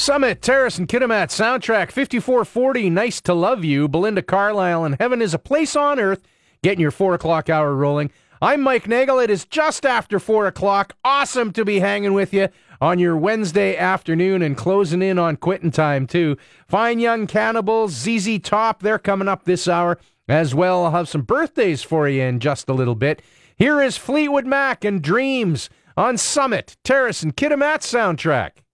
Summit, Terrace, and Kitimat soundtrack 5440, Nice to Love You, Belinda Carlisle, and Heaven is a Place on Earth, getting your 4 o'clock hour rolling. I'm Mike Nagel. It is just after 4 o'clock. Awesome to be hanging with you on your Wednesday afternoon and closing in on quitting time, too. Fine Young Cannibals, ZZ Top, they're coming up this hour as well. I'll have some birthdays for you in just a little bit. Here is Fleetwood Mac and Dreams on Summit, Terrace, and Kitimat soundtrack.